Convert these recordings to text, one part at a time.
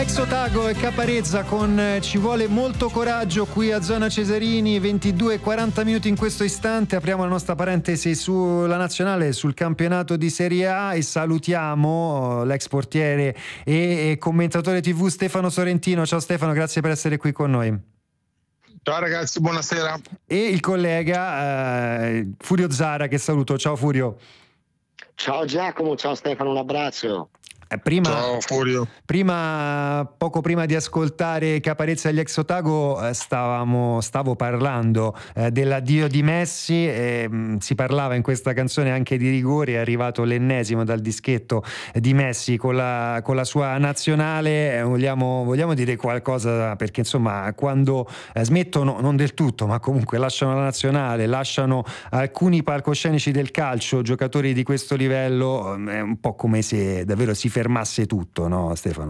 Ex Otago e Caparezza con Ci vuole molto coraggio qui a Zona Cesarini, 22:40 minuti in questo istante. Apriamo la nostra parentesi sulla nazionale, sul campionato di Serie A e salutiamo l'ex portiere e commentatore TV Stefano Sorrentino. Ciao Stefano, grazie per essere qui con noi. Ciao ragazzi, buonasera. E il collega Furio Zara, che saluto. Ciao Furio. Ciao Giacomo, ciao Stefano, un abbraccio. Ciao Furio. Poco prima di ascoltare Caparezza e gli ex Otago, stavo parlando dell'addio di Messi. Si parlava in questa canzone anche di rigori. È arrivato l'ennesimo dal dischetto di Messi con la sua nazionale. Vogliamo dire qualcosa, perché insomma quando smettono, non del tutto, ma comunque lasciano la nazionale, lasciano alcuni palcoscenici del calcio, giocatori di questo livello, è un po' come se davvero si fermasse tutto, no Stefano?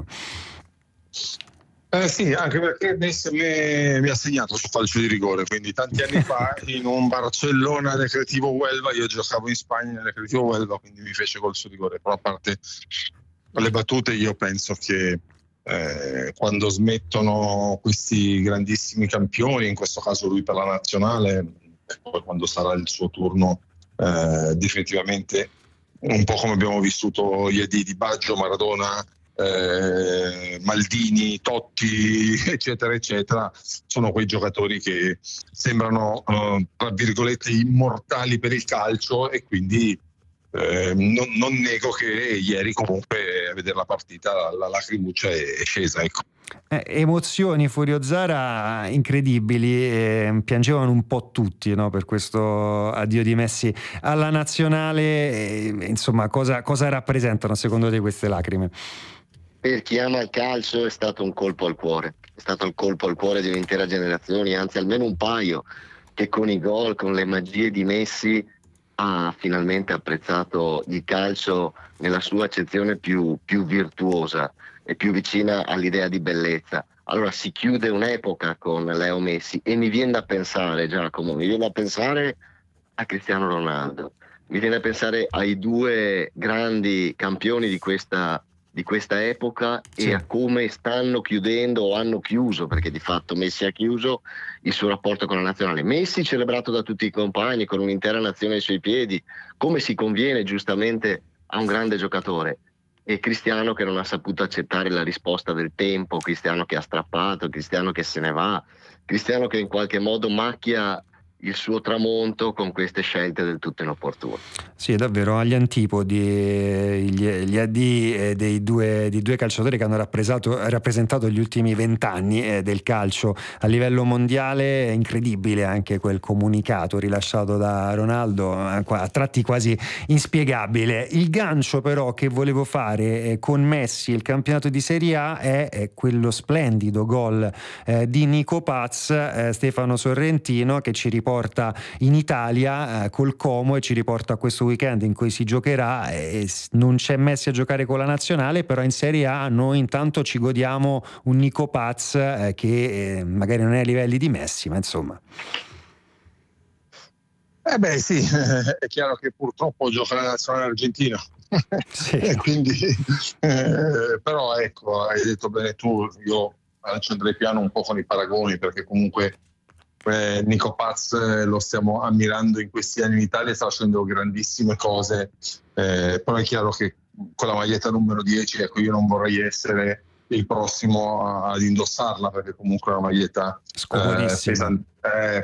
Sì, anche perché Messi mi ha segnato su calcio di rigore, quindi tanti anni fa in un Barcellona Recreativo Huelva. Io giocavo in Spagna nel Recreativo Huelva, quindi mi fece gol su rigore. Però a parte le battute, io penso che quando smettono questi grandissimi campioni, in questo caso lui per la nazionale, poi quando sarà il suo turno, definitivamente un po' come abbiamo vissuto gli addi di Baggio, Maradona, Maldini, Totti, eccetera eccetera, sono quei giocatori che sembrano tra virgolette immortali per il calcio, e quindi non nego che ieri comunque a vedere la partita la lacrimuccia è scesa, ecco. Emozioni, Furio Zara, incredibili. Piangevano un po' tutti, no, per questo addio di Messi alla nazionale. Insomma, cosa rappresentano secondo te queste lacrime? Per chi ama il calcio è stato un colpo al cuore, è stato il colpo al cuore di un'intera generazione, anzi almeno un paio, che con i gol, con le magie di Messi ha finalmente apprezzato il calcio nella sua accezione più virtuosa e più vicina all'idea di bellezza. Allora si chiude un'epoca con Leo Messi e mi viene da pensare, Giacomo, a Cristiano Ronaldo, mi viene da pensare ai due grandi campioni di questa epoca, sì, e a come stanno chiudendo o hanno chiuso, perché di fatto Messi ha chiuso il suo rapporto con la nazionale. Messi celebrato da tutti i compagni, con un'intera nazione ai suoi piedi, come si conviene giustamente a un grande giocatore. E Cristiano che non ha saputo accettare la risposta del tempo, Cristiano che ha strappato, Cristiano che se ne va, Cristiano che in qualche modo macchia il suo tramonto con queste scelte del tutto inopportune. Sì, davvero agli antipodi gli addii di due calciatori che hanno rappresentato gli ultimi 20 anni del calcio a livello mondiale. È incredibile anche quel comunicato rilasciato da Ronaldo, a tratti quasi inspiegabile. Il gancio però che volevo fare con Messi il campionato di Serie A è quello splendido gol di Nico Paz, Stefano Sorrentino, che ci riporta in Italia col Como e ci riporta a questo weekend in cui si giocherà. Non c'è Messi a giocare con la nazionale, però in Serie A noi intanto ci godiamo un Nico Paz che magari non è ai livelli di Messi, ma insomma. Sì, è chiaro che purtroppo gioca la nazionale argentina. Sì. E quindi però ecco, hai detto bene tu, io accendrei piano un po' con i paragoni, perché comunque Nico Paz lo stiamo ammirando in questi anni in Italia, sta facendo grandissime cose, però è chiaro che con la maglietta numero 10, ecco, io non vorrei essere il prossimo ad indossarla, perché comunque è una maglietta pesante,